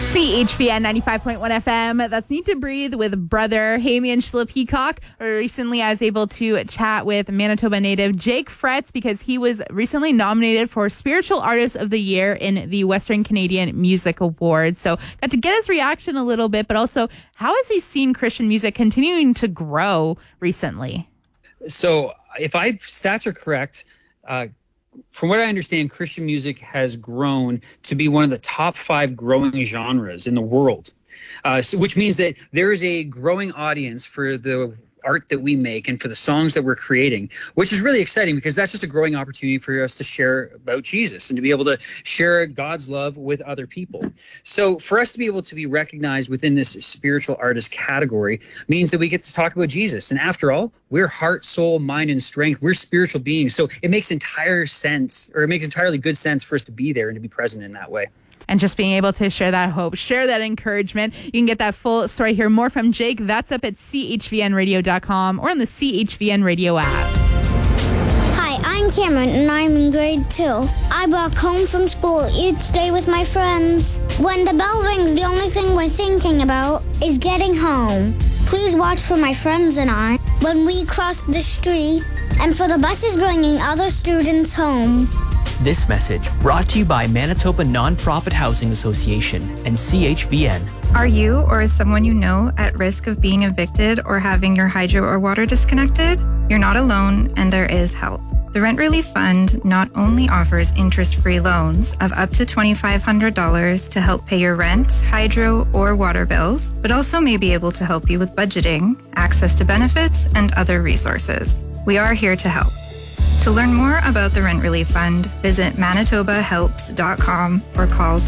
CHVN 95.1 FM. That's Need to Breathe with Brother Hamy and Sheila Peacock. Recently, I was able to chat with Manitoba native Jake Fretz because he was recently nominated for Spiritual Artist of the Year in the Western Canadian Music Awards. So got to get his reaction a little bit, but also how has he seen Christian music continuing to grow recently? So if stats are correct, from what I understand, Christian music has grown to be one of the top 5 growing genres in the world, which means that there is a growing audience for the art that we make and for the songs that we're creating, which is really exciting because that's just a growing opportunity for us to share about Jesus and to be able to share God's love with other people. So for us to be able to be recognized within this spiritual artist category means that we get to talk about Jesus. And after all, we're heart, soul, mind, and strength. We're spiritual beings. So it makes entirely good sense for us to be there and to be present in that way. And just being able to share that hope, share that encouragement. You can get that full story, hear more from Jake. That's up at chvnradio.com or on the CHVN Radio app. Hi, I'm Cameron and I'm in grade 2. I walk home from school each day with my friends. When the bell rings, the only thing we're thinking about is getting home. Please watch for my friends and I when we cross the street and for the buses bringing other students home. This message brought to you by Manitoba Nonprofit Housing Association and CHVN. Are you or is someone you know at risk of being evicted or having your hydro or water disconnected? You're not alone and there is help. The Rent Relief Fund not only offers interest-free loans of up to $2,500 to help pay your rent, hydro, or water bills, but also may be able to help you with budgeting, access to benefits, and other resources. We are here to help. To learn more about the Rent Relief Fund, visit manitobahelps.com or call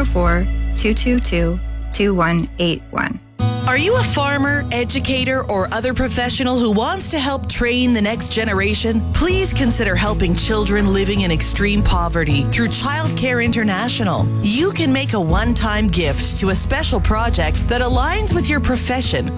204-222-2181. Are you a farmer, educator, or other professional who wants to help train the next generation? Please consider helping children living in extreme poverty through Child Care International. You can make a one-time gift to a special project that aligns with your profession